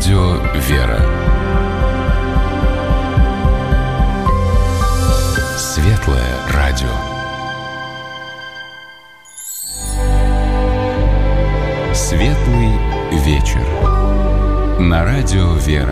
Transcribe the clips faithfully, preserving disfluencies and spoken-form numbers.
радио «Вера». Светлое радио. Светлый вечер. На радио «Вера».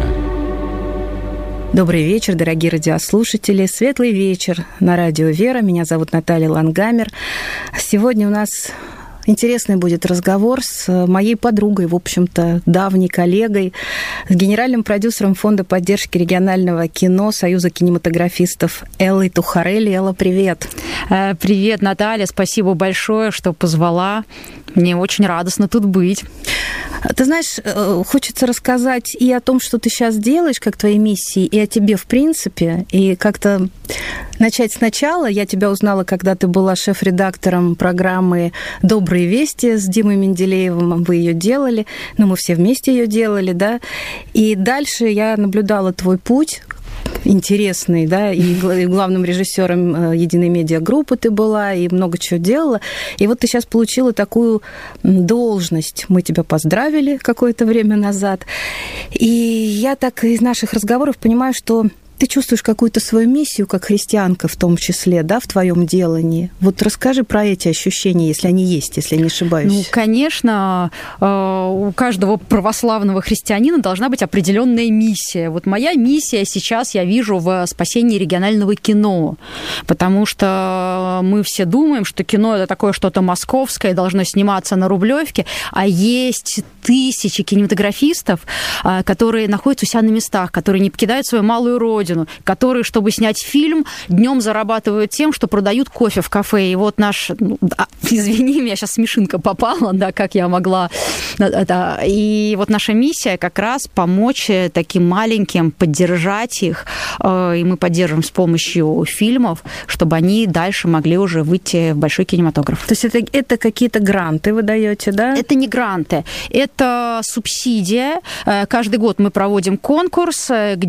Добрый вечер, дорогие радиослушатели. Светлый вечер на радио «Вера». Меня зовут Наталья Лангамер. Сегодня у нас интересный будет разговор с моей подругой, в общем-то, давней коллегой, с генеральным продюсером Фонда поддержки регионального кино Союза кинематографистов Эллой Тухарелли. Элла, привет. Привет, Наталья. Спасибо большое, что позвала. Мне очень радостно тут быть. Ты знаешь, хочется рассказать и о том, что ты сейчас делаешь, как твоей миссии, и о тебе в принципе, и как-то начать сначала. Я тебя узнала, когда ты была шеф-редактором программы «Добрые вести» с Димой Менделеевым. Вы ее делали, ну, мы все вместе ее делали, да. И дальше я наблюдала твой путь интересный, да, и главным режиссером единой медиагруппы ты была, и много чего делала. И вот ты сейчас получила такую должность. Мы тебя поздравили какое-то время назад. И я так из наших разговоров понимаю, что ты чувствуешь какую-то свою миссию, как христианка в том числе, да, в твоем делании. Вот расскажи про эти ощущения, если они есть, если я не ошибаюсь. Ну, конечно, у каждого православного христианина должна быть определенная миссия. Вот моя миссия сейчас я вижу в спасении регионального кино, потому что мы все думаем, что кино – это такое что-то московское, должно сниматься на Рублевке, а есть тысячи кинематографистов, которые находятся у себя на местах, которые не покидают свою малую родину, которые, чтобы снять фильм, днем зарабатывают тем, что продают кофе в кафе. И вот наш... Ну, да, извини, меня сейчас смешинка попала, да, как я могла... Да, и вот наша миссия как раз помочь таким маленьким, поддержать их, и мы поддерживаем с помощью фильмов, чтобы они дальше могли уже выйти в большой кинематограф. То есть это, это какие-то гранты вы даете, да? Это не гранты, это субсидия. Каждый год мы проводим конкурс,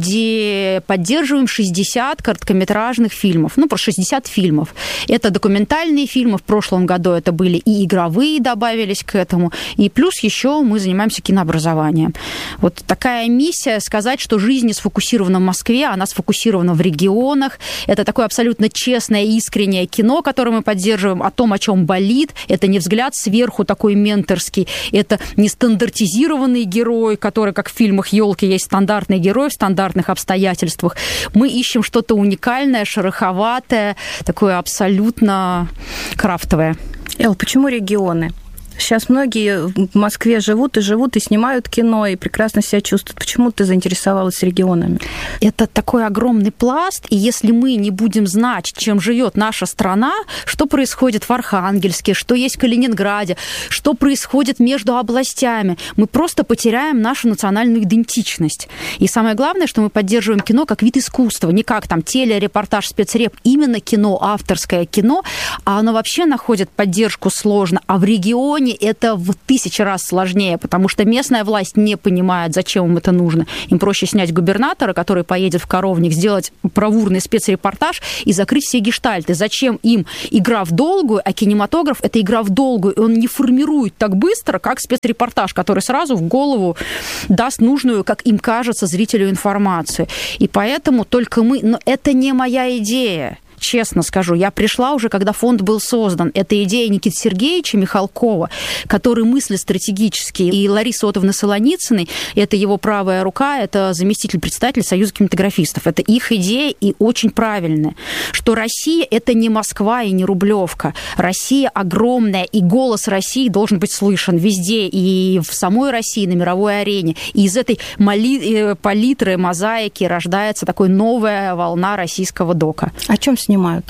где поддерживаем Поддерживаем шестьдесят короткометражных фильмов, ну, про шестьдесят фильмов. Это документальные фильмы, в прошлом году это были и игровые, добавились к этому, и плюс еще мы занимаемся кинообразованием. Вот такая миссия — сказать, что жизнь не сфокусирована в Москве, она сфокусирована в регионах. Это такое абсолютно честное, искреннее кино, которое мы поддерживаем, о том, о чем болит. Это не взгляд сверху такой менторский, это не стандартизированный герой, который, как в фильмах «Елки», есть стандартный герой в стандартных обстоятельствах. Мы ищем что-то уникальное, шероховатое, такое абсолютно крафтовое. Эл, почему регионы? Сейчас многие в Москве живут и живут, и снимают кино, и прекрасно себя чувствуют. Почему ты заинтересовалась регионами? Это такой огромный пласт, и если мы не будем знать, чем живет наша страна, что происходит в Архангельске, что есть в Калининграде, что происходит между областями, мы просто потеряем нашу национальную идентичность. И самое главное, что мы поддерживаем кино как вид искусства, не как там телерепортаж, спецреп, именно кино, авторское кино, а оно вообще находит поддержку сложно, а в регионе это в тысячи раз сложнее, потому что местная власть не понимает, зачем им это нужно. Им проще снять губернатора, который поедет в Коровник, сделать бравурный спецрепортаж и закрыть все гештальты. Зачем им игра в долгую, а кинематограф — это игра в долгую, и он не формирует так быстро, как спецрепортаж, который сразу в голову даст нужную, как им кажется, зрителю информацию. И поэтому только мы... Но это не моя идея. Честно скажу, я пришла уже, когда фонд был создан. Это идея Никиты Сергеевича Михалкова, который мыслит стратегически. И Ларисы Отовны Солоницыной, это его правая рука, это заместитель председателя Союза кинематографистов. Это их идея и очень правильная, что Россия — это не Москва и не Рублевка. Россия огромная, и голос России должен быть слышен везде, и в самой России, на мировой арене. И из этой мали... палитры, мозаики рождается такая новая волна российского дока. О чем снимают?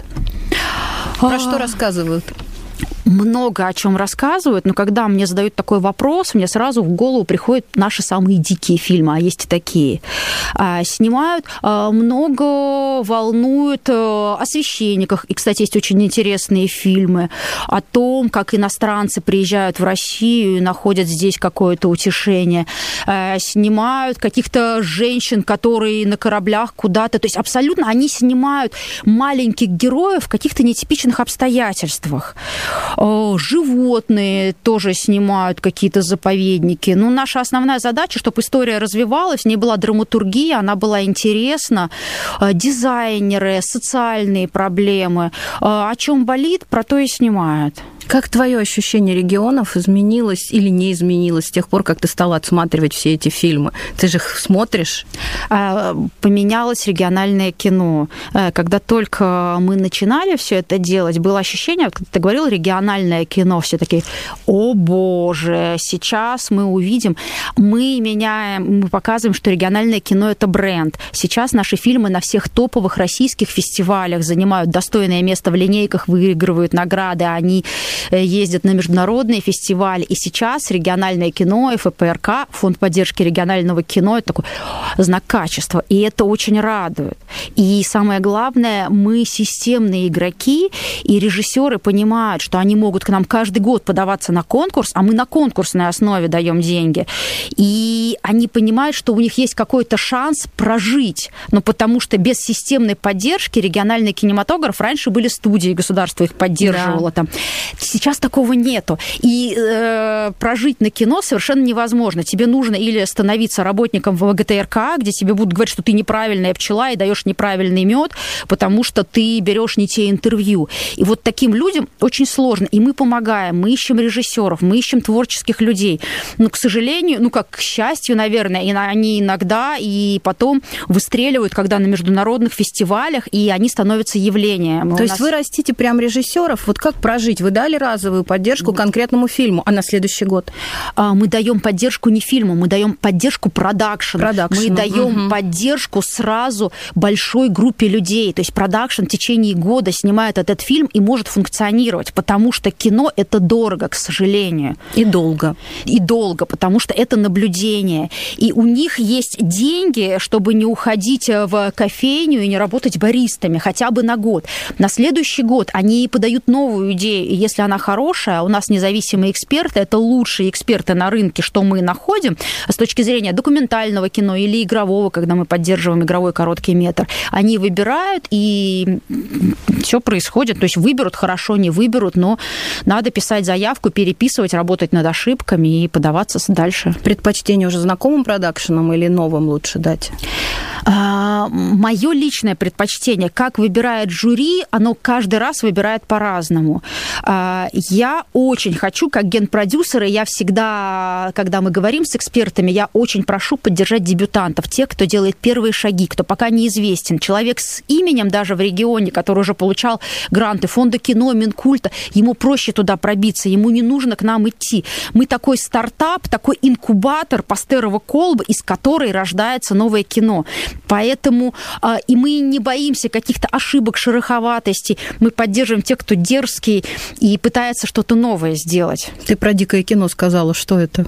Про что рассказывают? Много о чем рассказывают, но когда мне задают такой вопрос, мне сразу в голову приходят наши самые дикие фильмы, а есть и такие. Снимают много, волнуют о священниках. И, кстати, есть очень интересные фильмы о том, как иностранцы приезжают в Россию и находят здесь какое-то утешение. Снимают каких-то женщин, которые на кораблях куда-то... То есть абсолютно они снимают маленьких героев в каких-то нетипичных обстоятельствах. животные тоже снимают какие-то заповедники. Но наша основная задача, чтобы история развивалась, в ней была драматургия, она была интересна, дизайнеры, социальные проблемы. О чем болит, про то и снимают. Как твое ощущение регионов изменилось или не изменилось с тех пор, как ты стала отсматривать все эти фильмы? Ты же их смотришь? Поменялось региональное кино. Когда только мы начинали все это делать, было ощущение, как ты говорил, региональное кино, все такие: о боже, сейчас мы увидим. Мы меняем, мы показываем, что региональное кино – это бренд. Сейчас наши фильмы на всех топовых российских фестивалях занимают достойное место в линейках, выигрывают награды, они ездят на международные фестивали. И сейчас региональное кино, эф пэ эр ка, Фонд поддержки регионального кино, это такой знак качества. И это очень радует. И самое главное, мы системные игроки, и режиссеры понимают, что они могут к нам каждый год подаваться на конкурс, а мы на конкурсной основе даем деньги. И они понимают, что у них есть какой-то шанс прожить. Но потому что без системной поддержки региональный кинематограф, раньше были студии, государство их поддерживало, да. Там. Сейчас такого нету. И э, прожить на кино совершенно невозможно. Тебе нужно или становиться работником в вэ гэ тэ эр ка, где тебе будут говорить, что ты неправильная пчела и даешь неправильный мед, потому что ты берешь не те интервью. И вот таким людям очень сложно. И мы помогаем, мы ищем режиссеров, мы ищем творческих людей. Но, к сожалению, ну как к счастью, наверное, и они иногда и потом выстреливают, когда на международных фестивалях, и они становятся явлением. То У есть нас... вы растите прям режиссеров. Вот как прожить? Вы дали разовую поддержку конкретному фильму, а на следующий год? Мы даем поддержку не фильму, мы даем поддержку продакшену. Мы даем угу. поддержку сразу большой группе людей. То есть продакшн в течение года снимает этот фильм и может функционировать, потому что кино – это дорого, к сожалению. И долго. И долго, потому что это наблюдение. И у них есть деньги, чтобы не уходить в кофейню и не работать баристами хотя бы на год. На следующий год они подают новую идею, и если она хорошая, у нас независимые эксперты, это лучшие эксперты на рынке, что мы находим с точки зрения документального кино или игрового, когда мы поддерживаем игровой короткий метр. Они выбирают, и все происходит. То есть выберут, хорошо, не выберут, но надо писать заявку, переписывать, работать над ошибками и подаваться дальше. Предпочтение уже знакомым продакшенам или новым лучше дать? А, мое личное предпочтение, как выбирает жюри, оно каждый раз выбирает по-разному. А, я очень хочу, как генпродюсер, и я всегда, когда мы говорим с экспертами, я очень прошу поддержать дебютантов, тех, кто делает первые шаги, кто пока неизвестен. Человек с именем даже в регионе, который уже получал гранты Фонда кино, Минкульта, ему проще туда пробиться, ему не нужно к нам идти. Мы такой стартап, такой инкубатор Пастерова колбы, из которой рождается новое кино. Поэтому э, и мы не боимся каких-то ошибок, шероховатостей. Мы поддерживаем тех, кто дерзкий и пытается что-то новое сделать. Ты про дикое кино сказала. Что это?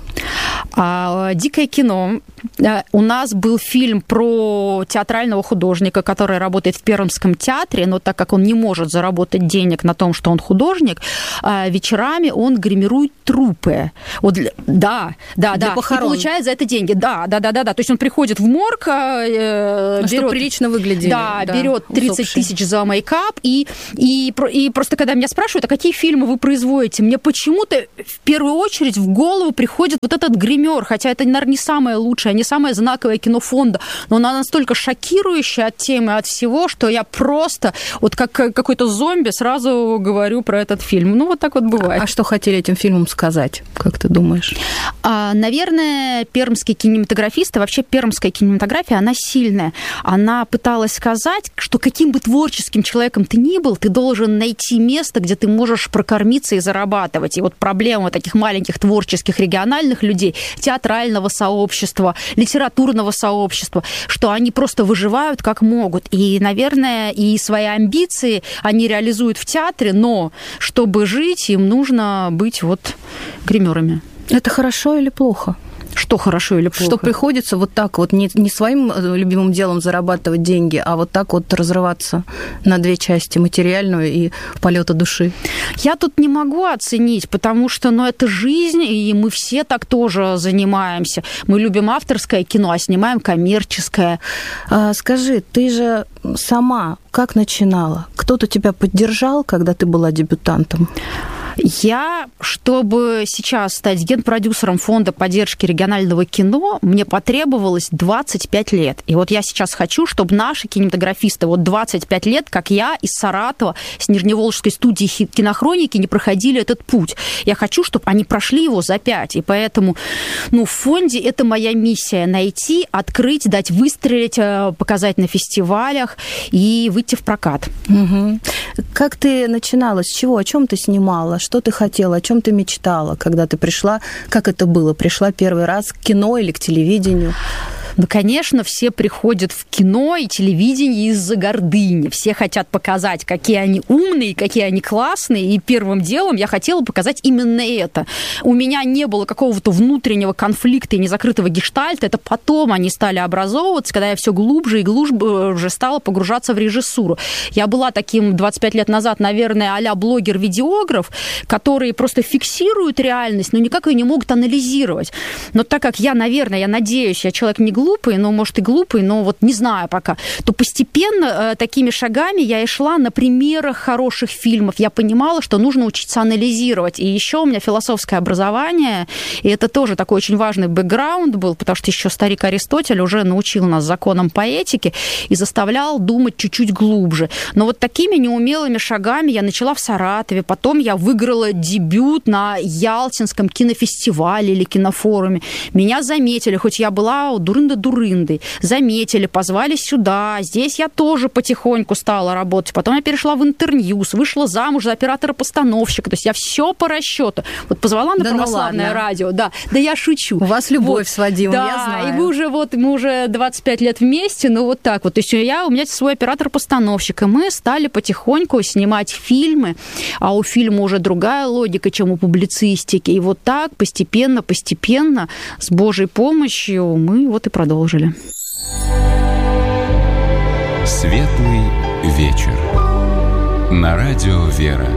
А, дикое кино. У нас был фильм про театрального художника, который работает в Пермском театре, но так как он не может заработать денег на том, что он художник, вечерами он гримирует трупы. Вот для... Да, да, для да. похорон. И получает за это деньги. Да, да, да, да, да. То есть он приходит в морг, э, берет... Чтобы прилично выглядели. Да, да, берет тридцать тысяч за мейкап. И, и, и просто когда меня спрашивают, а какие фильмы вы производите, мне почему-то в первую очередь в голову приходит вот этот гример, хотя это, наверное, не самое лучшее, не самое знаковое кино фонда, но она настолько шокирующая от темы, от всего, что я просто вот как какой-то зомби сразу говорю про этот фильм. Ну, вот так вот бывает. А что хотели этим фильмом сказать, как ты думаешь? А, наверное, пермские кинематографисты, вообще пермская кинематография, она сильная. Она пыталась сказать, что каким бы творческим человеком ты ни был, ты должен найти место, где ты можешь прокормиться и зарабатывать. И вот проблема таких маленьких творческих региональных людей, театрального сообщества, литературного сообщества, что они просто выживают как могут. И, наверное, и свои амбиции они реализуют в театре, но чтобы жить, им нужно быть вот гримерами. Это хорошо или плохо? Что хорошо или плохо? Что приходится вот так вот, не, не своим любимым делом зарабатывать деньги, а вот так вот разрываться на две части, материальную и полета души. Я тут не могу оценить, потому что, ну, это жизнь, и мы все так тоже занимаемся. Мы любим авторское кино, а снимаем коммерческое. А, скажи, ты же сама как начинала? Кто-то тебя поддержал, когда ты была дебютантом? Я, чтобы сейчас стать генпродюсером фонда поддержки регионального кино, мне потребовалось двадцать пять лет. И вот я сейчас хочу, чтобы наши кинематографисты вот двадцать пять лет, как я, из Саратова, с Нижневолжской студии кинохроники, не проходили этот путь. Я хочу, чтобы они прошли его за пять. И поэтому, ну, в фонде это моя миссия — найти, открыть, дать выстрелить, показать на фестивалях и выйти в прокат. Угу. Как ты начинала? С чего? О чем ты снимала? Что ты хотела? О чем ты мечтала, когда ты пришла? Как это было? Пришла первый раз к кино или к телевидению? Ну, конечно, все приходят в кино и телевидение из-за гордыни. Все хотят показать, какие они умные, какие они классные. И первым делом я хотела показать именно это. У меня не было какого-то внутреннего конфликта и незакрытого гештальта. Это потом они стали образовываться, когда я все глубже и глубже уже стала погружаться в режиссуру. Я была таким двадцать пять лет назад, наверное, а-ля блогер-видеограф, которые просто фиксируют реальность, но никак ее не могут анализировать. Но так как я, наверное, я надеюсь, я человек не глупый, глупый, ну, может, и глупый, но вот не знаю пока, то постепенно э, такими шагами я и шла на примерах хороших фильмов. Я понимала, что нужно учиться анализировать. И еще у меня философское образование, и это тоже такой очень важный бэкграунд был, потому что еще старик Аристотель уже научил нас законам поэтики и заставлял думать чуть-чуть глубже. Но вот такими неумелыми шагами я начала в Саратове, потом я выиграла дебют на Ялтинском кинофестивале или кинофоруме. Меня заметили, хоть я была дурында дурындой, заметили, позвали сюда. Здесь я тоже потихоньку стала работать. Потом я перешла в Интерньюз, вышла замуж за оператора-постановщика. То есть я все по расчету. Вот позвала на да православное ну радио. Да, да я шучу. У вас любовь вот. с Вадимом, да, я знаю. И мы уже, вот, мы уже двадцать пять лет вместе, ну вот так вот. То есть я, у меня свой оператор-постановщик, и мы стали потихоньку снимать фильмы, а у фильма уже другая логика, чем у публицистики. И вот так постепенно, постепенно, с Божьей помощью мы вот и продолжили. Продолжили. Светлый вечер. На радио «Вера».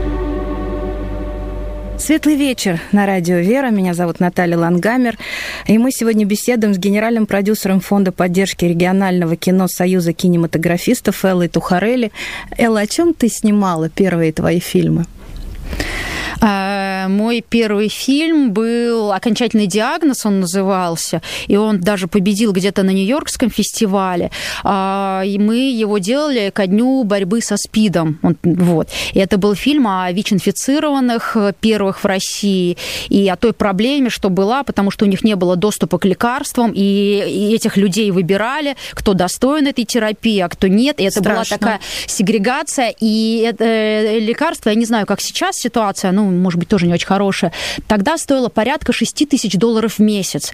Светлый вечер на радио «Вера». Меня зовут Наталья Лангамер. И мы сегодня беседуем с генеральным продюсером фонда поддержки регионального кино Союза кинематографистов Эллой Тухарелли. Элла, о чем ты снимала первые твои фильмы? Мой первый фильм был «Окончательный диагноз», он назывался, и он даже победил где-то на Нью-Йоркском фестивале. И мы его делали ко дню борьбы со СПИДом. Вот. И это был фильм о ВИЧ-инфицированных, первых в России, и о той проблеме, что была, потому что у них не было доступа к лекарствам, и этих людей выбирали, кто достоин этой терапии, а кто нет. И это Страшно. Была такая сегрегация, и это лекарство, я не знаю, как сейчас ситуация, ну, может быть, тоже не очень хорошая, тогда стоило порядка шесть тысяч долларов в месяц.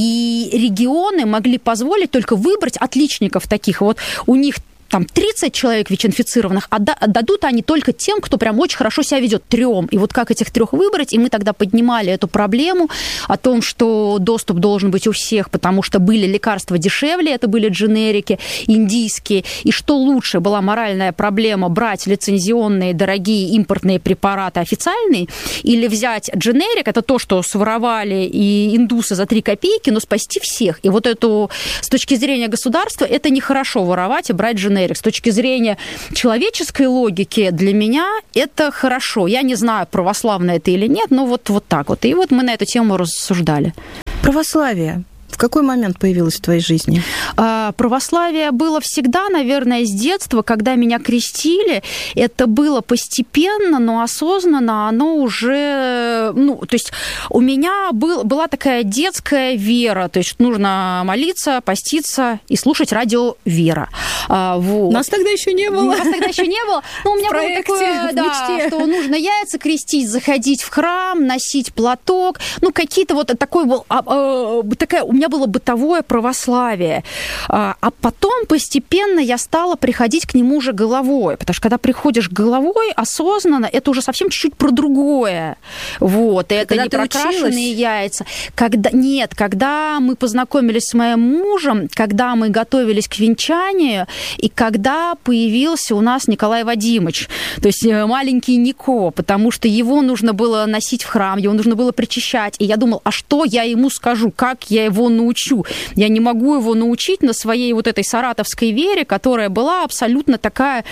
И регионы могли позволить только выбрать отличников таких. Вот у них там тридцать человек ВИЧ-инфицированных, а дадут они только тем, кто прям очень хорошо себя ведет, трем. И вот как этих трех выбрать? И мы тогда поднимали эту проблему о том, что доступ должен быть у всех, потому что были лекарства дешевле, это были дженерики индийские. И что лучше, была моральная проблема брать лицензионные, дорогие импортные препараты официальные или взять дженерик, это то, что своровали и индусы за три копейки, но спасти всех. И вот эту, с точки зрения государства, это нехорошо воровать и брать дженерик. С точки зрения человеческой логики для меня это хорошо. Я не знаю, православно это или нет, но вот, вот так вот. И вот мы на эту тему рассуждали. Православие. В какой момент появилось в твоей жизни? Православие было всегда, наверное, с детства, когда меня крестили. Это было постепенно, но осознанно оно уже... Ну, то есть у меня был, была такая детская вера. То есть нужно молиться, поститься и слушать радио «Вера». Вот. Нас тогда еще не было. Нас тогда еще не было. Но у меня было такое, да, что нужно яйца крестить, заходить в храм, носить платок. Ну, какие-то вот такой был... Такая... У меня было бытовое православие. А потом постепенно я стала приходить к нему уже головой. Потому что когда приходишь головой осознанно, это уже совсем чуть-чуть про другое. Вот. И это не прокрашенные яйца. Когда... Нет, когда мы познакомились с моим мужем, когда мы готовились к венчанию, и когда появился у нас Николай Вадимович, то есть маленький Нико, потому что его нужно было носить в храм, его нужно было причащать. И я думала, а что я ему скажу, как я его научу? Я не могу его научить на своей вот этой саратовской вере, которая была абсолютно такая,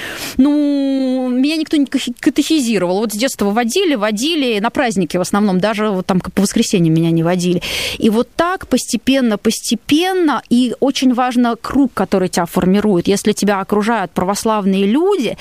ну, меня никто не катехизировал. Вот с детства водили, водили, на праздники в основном, даже вот там по воскресеньям меня не водили. И вот так постепенно, постепенно, и очень важно круг, который тебя формирует. Если тебя окружают православные люди,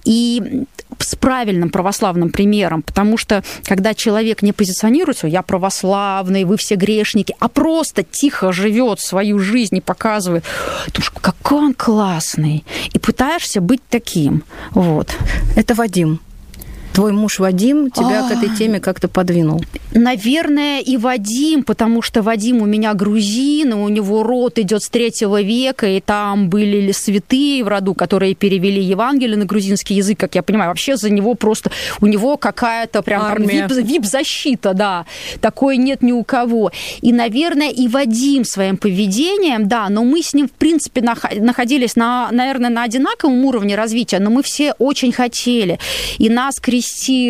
и с правильным православным примером, потому что когда человек не позиционируется, я православный, вы все грешники, а просто тихо живет свою жизнь и показывает, думаешь, какой он классный, и пытаешься быть таким. Вот. Это Вадим. Твой муж Вадим тебя А-а-а. к этой теме как-то подвинул? Наверное, и Вадим, потому что Вадим у меня грузин, и у него род идет с третьего века, и там были святые в роду, которые перевели Евангелие на грузинский язык, как я понимаю. Вообще за него просто... У него какая-то прям вип-защита, да. Такой нет ни у кого. И, наверное, и Вадим своим поведением, да, но мы с ним, в принципе, находились, на, наверное, на одинаковом уровне развития, но мы все очень хотели. И нас крестили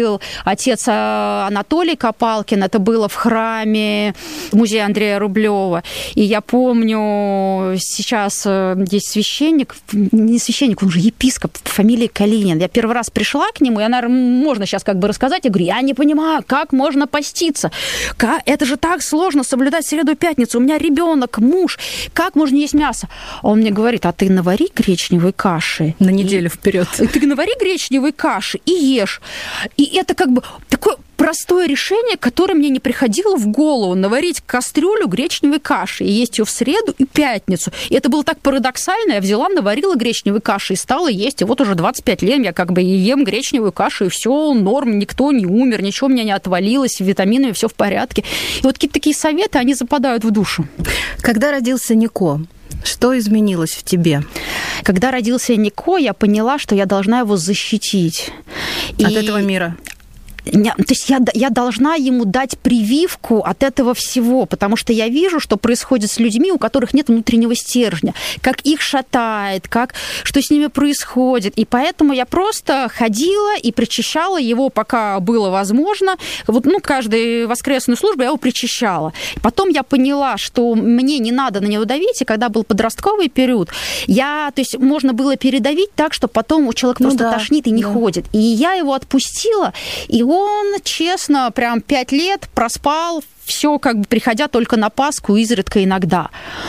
отец Анатолий Копалкин, это было в храме музея Андрея Рублева. И я помню, сейчас есть священник, не священник, он же епископ, фамилия Калинин. Я первый раз пришла к нему, и, наверное, можно сейчас как бы рассказать. Я говорю, я не понимаю, как можно поститься? Как? Это же так сложно соблюдать среду и пятницу. У меня ребенок, муж. Как можно есть мясо? Он мне говорит, а ты навари гречневой каши. На неделю вперед. Ты навари гречневой каши и ешь. И это как бы такое простое решение, которое мне не приходило в голову. Наварить кастрюлю гречневой каши и есть ее в среду и пятницу. И это было так парадоксально. Я взяла, наварила гречневой каши и стала есть. И вот уже двадцать пять лет я как бы ем гречневую кашу, и все норм, никто не умер, ничего у меня не отвалилось, витаминами все в порядке. И вот какие-то такие советы, они западают в душу. Когда родился Нико, что изменилось в тебе? Когда родился Нико, я поняла, что я должна его защитить. От И... этого мира? То есть я, я должна ему дать прививку от этого всего, потому что я вижу, что происходит с людьми, у которых нет внутреннего стержня, как их шатает, как, что с ними происходит. И поэтому я просто ходила и причащала его, пока было возможно. Вот, ну, каждую воскресную службу я его причащала. Потом я поняла, что мне не надо на него давить, и когда был подростковый период, я, то есть можно было передавить так, что потом у человека ну просто да, тошнит и не да. ходит. И я его отпустила, и он, честно, прям пять лет проспал все, как бы приходя только на Пасху, изредка иногда.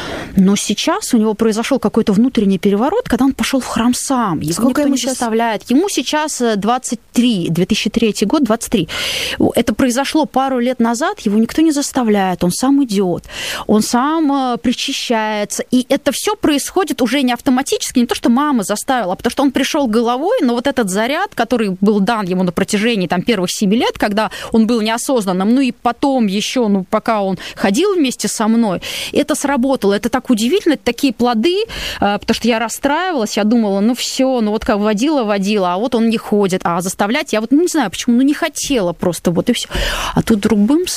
Но сейчас у него произошел какой-то внутренний переворот, когда он пошел в храм сам. Его Сколько никто ему не сейчас? заставляет. Ему сейчас двадцать три, две тысячи третий год, двадцать три. Это произошло пару лет назад, его никто не заставляет, он сам идет, он сам причащается. И это все происходит уже не автоматически, не то, что мама заставила, а потому что он пришел головой, но вот этот заряд, который был дан ему на протяжении там, первых семи лет, когда он был неосознанным, ну и потом еще ну, пока он ходил вместе со мной, это сработало. Это так удивительно, это такие плоды, потому что я расстраивалась, я думала, ну все, ну вот как водила-водила, а вот он не ходит, а заставлять я вот, ну не знаю, почему, ну не хотела просто, вот и все. А тут вдруг бымс,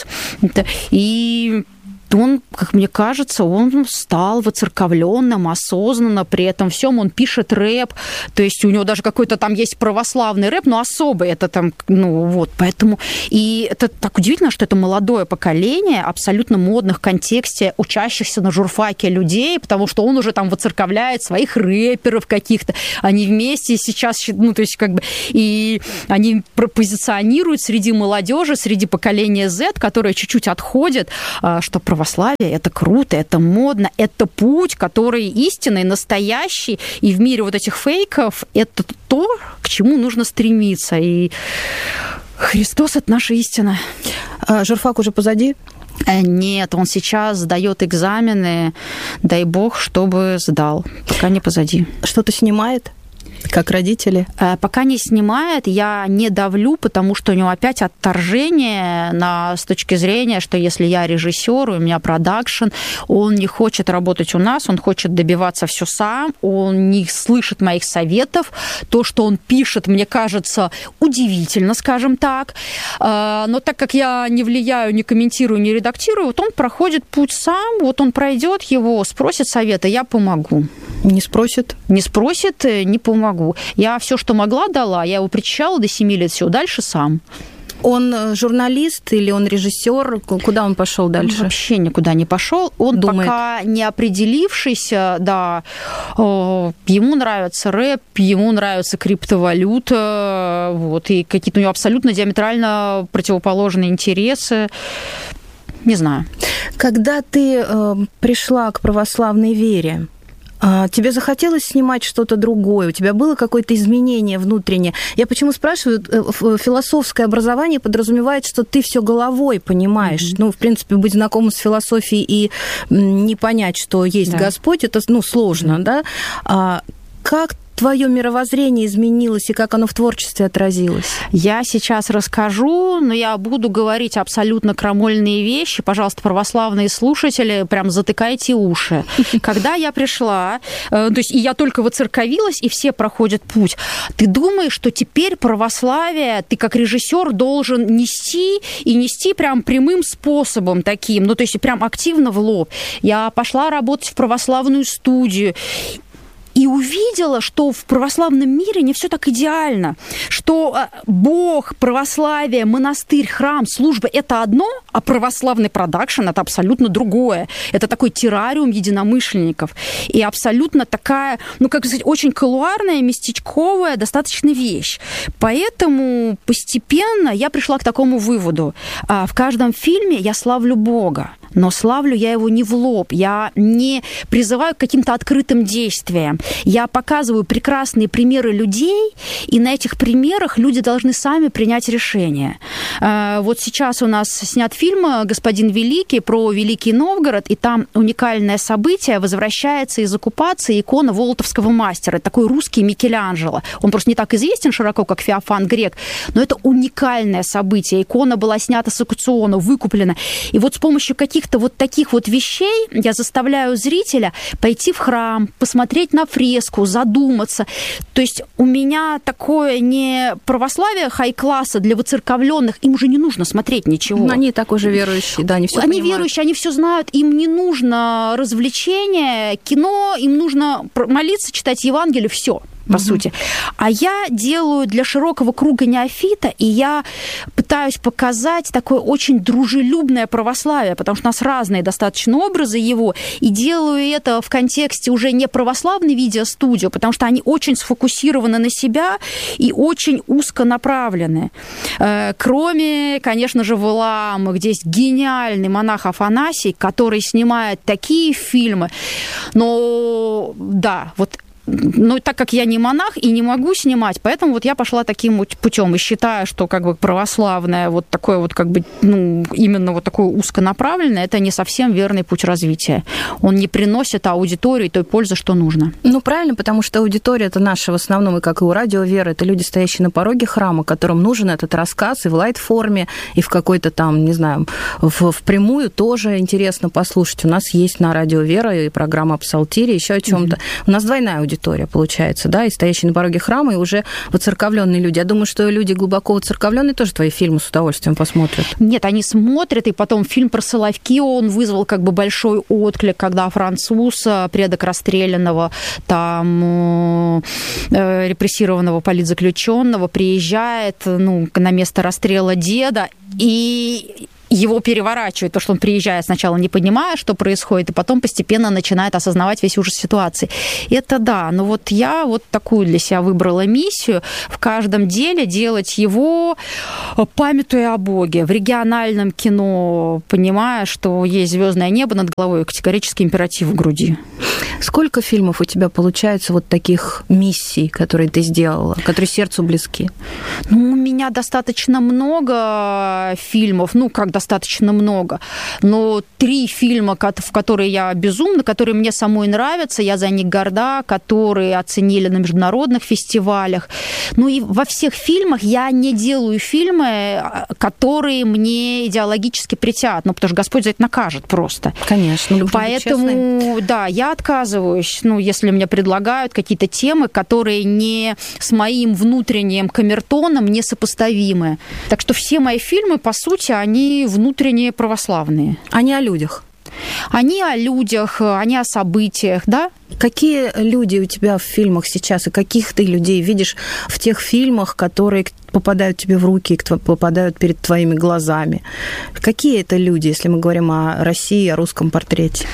и... он, как мне кажется, он стал воцерковленным, осознанно, при этом всем он пишет рэп, то есть у него даже какой-то там есть православный рэп, но особый это там, ну вот, поэтому, и это так удивительно, что это молодое поколение, абсолютно модных в контексте учащихся на журфаке людей, потому что он уже там воцерковляет своих рэперов каких-то, они вместе сейчас, ну то есть как бы, и они позиционируют среди молодежи, среди поколения Z, которое чуть-чуть отходит, что православие православие, это круто, это модно, это путь, который истинный, настоящий, и в мире вот этих фейков это то, к чему нужно стремиться. И Христос – это наша истина. А журфак уже позади? Нет, он сейчас сдает экзамены, дай бог, чтобы сдал, пока не позади. Что-то снимает? Как родители? Пока не снимает, я не давлю, потому что у него опять отторжение на, с точки зрения, что если я режиссер, у меня продакшн, он не хочет работать у нас, он хочет добиваться все сам, он не слышит моих советов. То, что он пишет, мне кажется, удивительно, скажем так. Но так как я не влияю, не комментирую, не редактирую, вот он проходит путь сам, вот он пройдет его, спросит совета, я помогу. Не спросит? Не спросит, не помогу. Я все, что могла, дала. Я его причащала до семи лет, все, дальше сам. Он журналист или он режиссер? Куда он пошел дальше? Он вообще никуда не пошел. Он Думает. пока не определившийся, да. Ему нравится рэп, ему нравится криптовалюта, вот, и какие-то у него абсолютно диаметрально противоположные интересы. Не знаю. Когда ты э, пришла к православной вере, э, тебе захотелось снимать что-то другое? У тебя было какое-то изменение внутреннее? Я почему спрашиваю? Э, философское образование подразумевает, что ты все головой понимаешь. Mm-hmm. Ну, в принципе, быть знакомым с философией и не понять, что есть да. Господь, это, ну, сложно, mm-hmm. да? А как твое мировоззрение изменилось и как оно в творчестве отразилось? Я сейчас расскажу, но я буду говорить абсолютно крамольные вещи. Пожалуйста, православные слушатели, прям затыкайте уши. Когда я пришла, то есть и я только воцерковилась, и все проходят путь, ты думаешь, что теперь православие ты как режиссер должен нести, и нести прям прямым способом таким, ну то есть прям активно в лоб. Я пошла работать в православную студию, и увидела, что в православном мире не все так идеально, что Бог, православие, монастырь, храм, служба – это одно, а православный продакшн – это абсолютно другое. Это такой террариум единомышленников. И абсолютно такая, ну, как сказать, очень колуарная, местечковая достаточно вещь. Поэтому постепенно я пришла к такому выводу. В каждом фильме я славлю Бога, но славлю я его не в лоб, я не призываю к каким-то открытым действиям. Я показываю прекрасные примеры людей, и на этих примерах люди должны сами принять решение. Вот сейчас у нас снят фильм «Господин Великий» про Великий Новгород, и там уникальное событие: возвращается из оккупации икона Волотовского мастера, такой русский Микеланджело. Он просто не так известен широко, как Феофан Грек, но это уникальное событие. Икона была снята с аукциона, выкуплена. И вот с помощью каких-то вот таких вот вещей я заставляю зрителя пойти в храм, посмотреть на фреску, задуматься. То есть у меня такое не православие хай-класса для воцерковленных, им уже не нужно смотреть ничего. Но они так уже верующие, да, они все Они понимают. верующие, они все знают, им не нужно развлечения, кино, им нужно молиться, читать Евангелие, все. По угу. сути. А я делаю для широкого круга неофита, и я пытаюсь показать такое очень дружелюбное православие, потому что у нас разные достаточно образы его, и делаю это в контексте уже не православной видеостудии, потому что они очень сфокусированы на себя и очень узконаправлены. Кроме, конечно же, Валаама, где есть гениальный монах Афанасий, который снимает такие фильмы. Но да, вот. Но так как я не монах и не могу снимать, поэтому вот я пошла таким вот путем и считаю, что как бы православное вот такое вот как бы, ну, именно вот такое узконаправленное, это не совсем верный путь развития. Он не приносит аудитории той пользы, что нужно. Ну, правильно, потому что аудитория это наша в основном, и как и у Радио Вера, это люди, стоящие на пороге храма, которым нужен этот рассказ и в лайт-форме, и в какой-то там, не знаю, в, впрямую тоже интересно послушать. У нас есть на Радио Вера и программа «Псалтирь», еще о чем-то. Mm-hmm. У нас двойная аудитория. Аудитория, получается, да, и стоящие на пороге храма, и уже воцерковленные люди. Я думаю, что люди глубоко воцерковленные тоже твои фильмы с удовольствием посмотрят. Нет, они смотрят, и потом фильм про Соловки, он вызвал как бы большой отклик, когда француз, предок расстрелянного, там, э, репрессированного политзаключенного, приезжает, ну, на место расстрела деда, и его переворачивает, то, что он приезжает сначала не понимая, что происходит, и потом постепенно начинает осознавать весь ужас ситуации. Это да, но вот я вот такую для себя выбрала миссию: в каждом деле делать его, памятуя о Боге. В региональном кино, понимая, что есть звездное небо над головой и категорический императив в груди. Сколько фильмов у тебя получается вот таких миссий, которые ты сделала, которые сердцу близки? Ну, у меня достаточно много фильмов, ну, как достаточно много, но три фильма, в которые я безумна, которые мне самой нравятся, я за них горда, которые оценили на международных фестивалях. Ну и во всех фильмах я не делаю фильмы, которые мне идеологически претят, ну, потому что Господь за это накажет просто. Конечно. Поэтому, да, я отказываюсь, ну, если мне предлагают какие-то темы, которые не с моим внутренним камертоном несопоставимы. Так что все мои фильмы, по сути, они внутренние православные. Они о людях. Они о людях, они о событиях, да? Какие люди у тебя в фильмах сейчас, и каких ты людей видишь в тех фильмах, которые попадают тебе в руки, попадают перед твоими глазами? Какие это люди, если мы говорим о России, о русском портрете?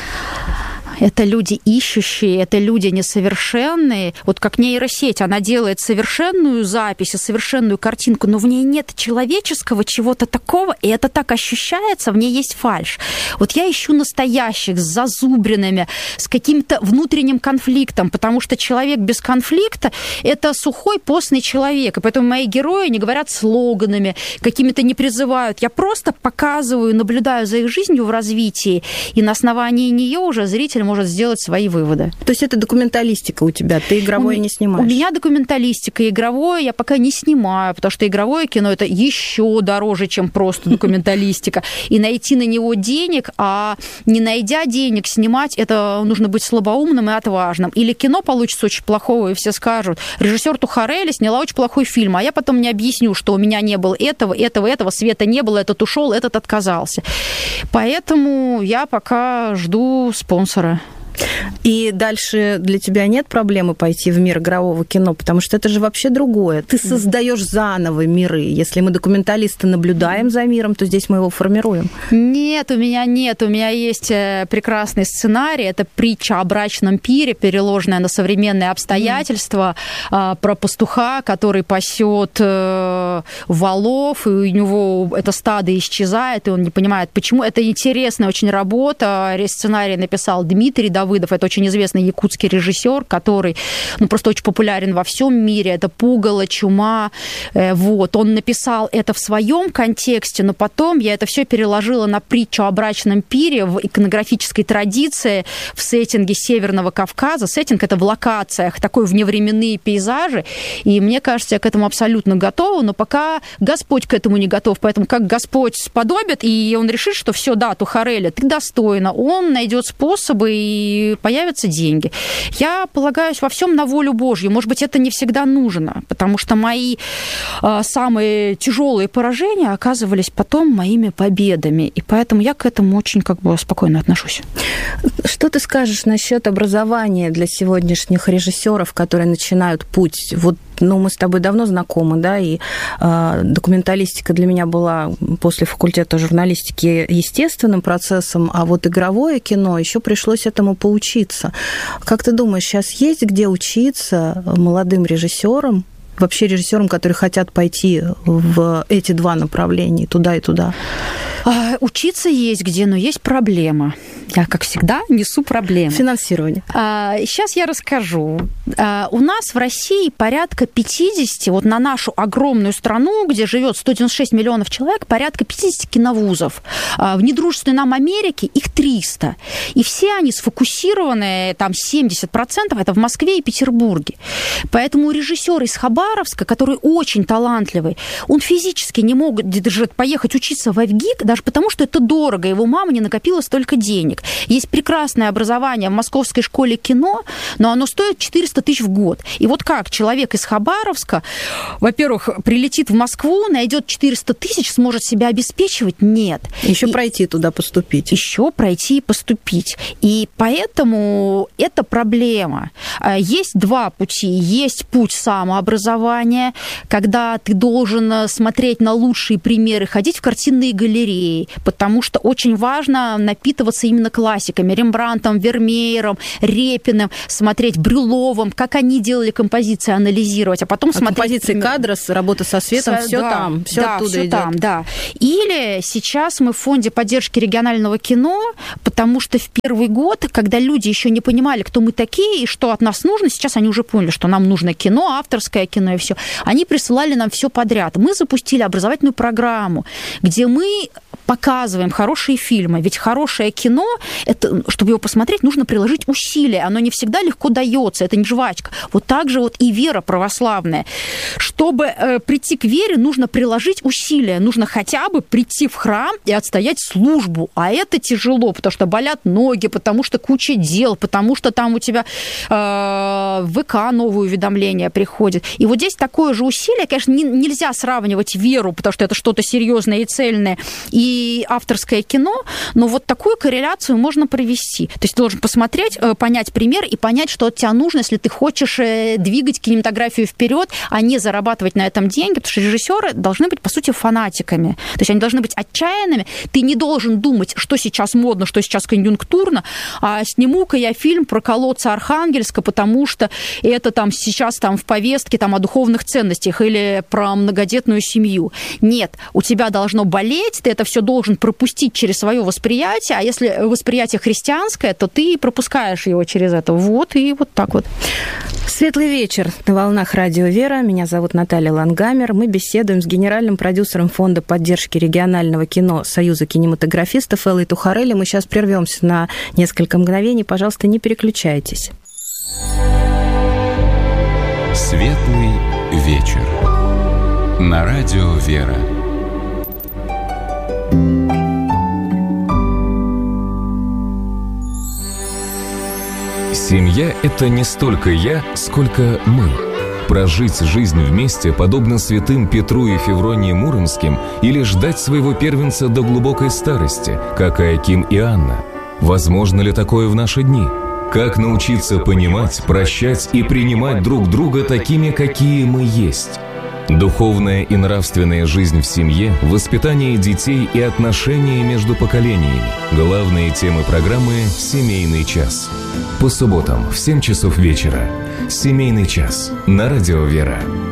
Это люди ищущие, это люди несовершенные. Вот как нейросеть, она делает совершенную запись и совершенную картинку, но в ней нет человеческого чего-то такого, и это так ощущается, в ней есть фальшь. Вот я ищу настоящих, с зазубринами, с каким-то внутренним конфликтом, потому что человек без конфликта – это сухой, постный человек. И поэтому мои герои не говорят слоганами, какими-то не призывают. Я просто показываю, наблюдаю за их жизнью в развитии, и на основании нее уже зритель может сделать свои выводы. То есть это документалистика у тебя, ты игровое у, не снимаешь? У меня документалистика, игровое я пока не снимаю, потому что игровое кино это еще дороже, чем просто документалистика. И найти на него денег, а не найдя денег снимать, это нужно быть слабоумным и отважным. Или кино получится очень плохого, и все скажут, режиссер Тухарели сняла очень плохой фильм, а я потом не объясню, что у меня не было этого, этого, этого, света не было, этот ушел, этот отказался. Поэтому я пока жду спонсора. И дальше для тебя нет проблемы пойти в мир игрового кино, потому что это же вообще другое. Ты создаешь заново миры. Если мы документалисты наблюдаем за миром, то здесь мы его формируем. Нет, у меня нет. У меня есть прекрасный сценарий. Это притча о брачном пире, переложенная на современные обстоятельства, mm. про пастуха, который пасет волов, и у него это стадо исчезает, и он не понимает, почему. Это интересная очень работа. Сценарий написал Дмитрий Давыдов, это очень известный якутский режиссер, который, ну, просто очень популярен во всем мире. Это «Пугало», «Чума». Вот. Он написал это в своем контексте, но потом я это все переложила на притчу о брачном пире в иконографической традиции в сеттинге Северного Кавказа. Сеттинг – это в локациях, такой вневременные пейзажи. И мне кажется, я к этому абсолютно готова, но пока Господь к этому не готов. Поэтому как Господь сподобит, и он решит, что все, да, Тухарели, ты достойна, он найдет способы, и появятся деньги. Я полагаюсь во всем на волю Божью. Может быть, это не всегда нужно, потому что мои э, самые тяжелые поражения оказывались потом моими победами. И поэтому я к этому очень как бы спокойно отношусь. Что ты скажешь насчет образования для сегодняшних режиссеров, которые начинают путь? Вот, ну, мы с тобой давно знакомы, да, и э, документалистика для меня была после факультета журналистики естественным процессом, а вот игровое кино еще пришлось этому поучиться. Как ты думаешь, сейчас есть где учиться молодым режиссерам, вообще режиссерам, которые хотят пойти в эти два направления, туда и туда? Учиться есть где, но есть проблема. Я, как всегда, несу проблемы. Финансирование. Сейчас я расскажу. У нас в России порядка пятьдесят, вот на нашу огромную страну, где живет сто девяносто шесть миллионов человек, порядка пятьдесят киновузов. В недружественной нам Америке их триста. И все они сфокусированы, там семьдесят процентов, это в Москве и Петербурге. Поэтому режиссер из Хабаровска, который очень талантливый, он физически не мог даже поехать учиться в АйФГИК, даже потому, что это дорого, его мама не накопила столько денег. Есть прекрасное образование в Московской школе кино, но оно стоит четыреста тысяч в год. И вот как человек из Хабаровска, во-первых, прилетит в Москву, найдет четыреста тысяч, сможет себя обеспечивать? Нет. Еще и пройти туда, поступить. Еще пройти и поступить. И поэтому это проблема. Есть два пути. Есть путь самообразования, когда ты должен смотреть на лучшие примеры, ходить в картинные галереи, потому что очень важно напитываться именно классиками, Рембрандтом, Вермеером, Репиным, смотреть Брюловым, как они делали композиции, анализировать, а потом а смотреть... композиции кадра, работа со светом, со... все да, там, все да, оттуда все идет. Там, да. Или сейчас мы в фонде поддержки регионального кино, потому что в первый год, когда люди еще не понимали, кто мы такие и что от нас нужно, сейчас они уже поняли, что нам нужно кино, авторское кино и все. Они присылали нам все подряд. Мы запустили образовательную программу, где мы показываем хорошие фильмы. Ведь хорошее кино, это, чтобы его посмотреть, нужно приложить усилия. Оно не всегда легко дается, это не жвачка. Вот так же вот и вера православная. Чтобы э, прийти к вере, нужно приложить усилия. Нужно хотя бы прийти в храм и отстоять службу. А это тяжело, потому что болят ноги, потому что куча дел, потому что там у тебя э, в ВК новые уведомления приходят. И вот здесь такое же усилие, конечно, не, нельзя сравнивать веру, потому что это что-то серьезное и цельное, и и авторское кино, но вот такую корреляцию можно провести. То есть ты должен посмотреть, понять пример и понять, что от тебя нужно, если ты хочешь двигать кинематографию вперед, а не зарабатывать на этом деньги, потому что режиссеры должны быть, по сути, фанатиками. То есть они должны быть отчаянными. Ты не должен думать, что сейчас модно, что сейчас конъюнктурно, а сниму-ка я фильм про колодцы Архангельска, потому что это там сейчас там в повестке там, о духовных ценностях или про многодетную семью. Нет, у тебя должно болеть, ты это все должен пропустить через свое восприятие, а если восприятие христианское, то ты пропускаешь его через это. Вот и вот так вот. Светлый вечер на волнах Радио Вера. Меня зовут Наталья Лангамер. Мы беседуем с генеральным продюсером Фонда поддержки регионального кино Союза кинематографистов Эллой Тухарелли. Мы сейчас прервемся на несколько мгновений. Пожалуйста, не переключайтесь. Светлый вечер на Радио Вера. Семья – это не столько я, сколько мы. Прожить жизнь вместе, подобно святым Петру и Февронии Муромским, или ждать своего первенца до глубокой старости, как Иоаким и Анна. Возможно ли такое в наши дни? Как научиться понимать, прощать и принимать друг друга такими, какие мы есть? Духовная и нравственная жизнь в семье, воспитание детей и отношения между поколениями. Главные темы программы «Семейный час». По субботам в семь часов вечера. «Семейный час» на Радио Вера.